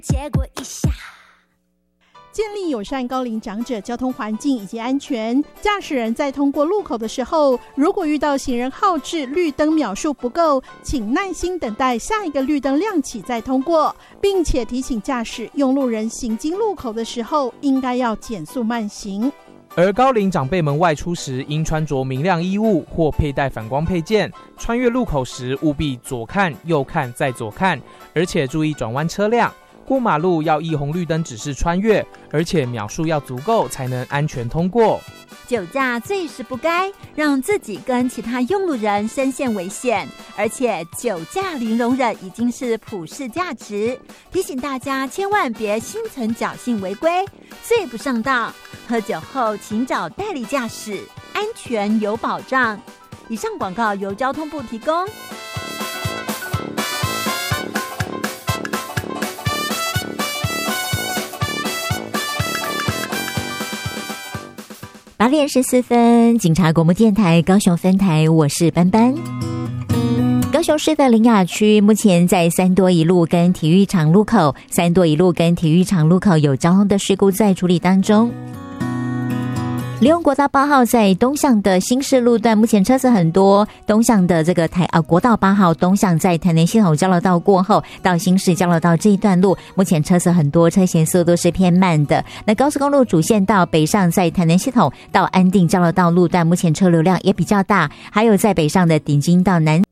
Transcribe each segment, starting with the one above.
结果一下。 建立友善高龄长者交通环境以及安全，驾驶人在通过路口的时候，如果遇到行人号志绿灯秒数不够，请耐心等待下一个绿灯亮起再通过，并且提醒驾驶用路人行经路口的时候应该要减速慢行。 而高龄长辈们外出时应穿着明亮衣物或佩戴反光配件，穿越路口时务必左看右看再左看，而且注意转弯车辆，过马路要依红绿灯指示穿越，而且秒数要足够才能安全通过。 酒驾最是不该让自己跟其他用路人身陷危险，而且酒驾零容忍已经是普世价值，提醒大家千万别心存侥幸违规，罪不上当。喝酒后请找代理驾驶，安全有保障。以上广告由交通部提供。8点14分，警察广播电台高雄分台，我是班班。高雄市的苓雅区目前在三多一路跟体育场路口有交通的事故在处理当中。利用国道8号在东向的新市路段，目前车子很多。东向的这个国道8号东向在台南系统交流道过后到新市交流道这一段路，目前车子很多，车行速度是偏慢的。那高速公路主线道北上在台南系统到安定交流道路段，目前车流量也比较大。还有在北上的顶金到南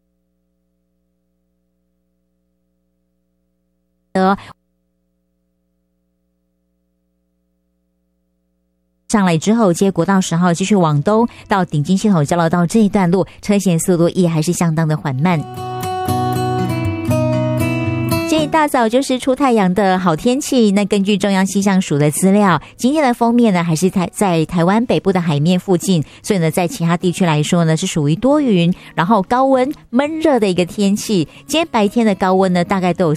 上来之后，接国道10号继续往东到顶金系统交流道这一段路，车行速度也还是相当的缓慢。今天一大早就是出太阳的好天气。那根据中央气象署的资料，今天的锋面呢还是在台湾北部的海面附近，所以呢在其他地区来说呢是属于多云，然后高温闷热的一个天气。今天白天的高温呢大概都有